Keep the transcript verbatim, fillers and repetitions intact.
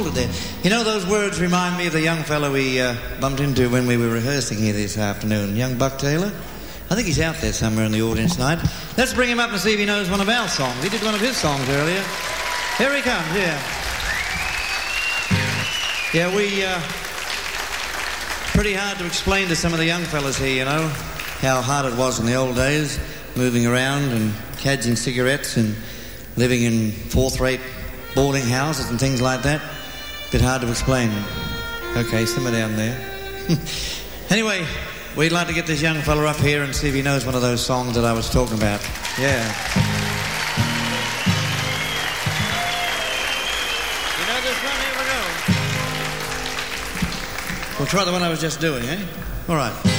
hold it there. You know, those words remind me of the young fellow we uh, bumped into when we were rehearsing here this afternoon, young Buck Taylor. I think he's out there somewhere in the audience tonight. Let's bring him up and see if he knows one of our songs. He did one of his songs earlier. Here he comes, yeah. Yeah, we... Uh, pretty hard to explain to some of the young fellas here, you know, how hard it was in the old days, moving around and cadging cigarettes and living in fourth-rate boarding houses and things like that. Bit hard to explain. Okay, simmer down there. Anyway, we'd like to get this young fella up here and see if he knows one of those songs that I was talking about. Yeah. You know this one? Here we go. We'll try the one I was just doing, eh? All right.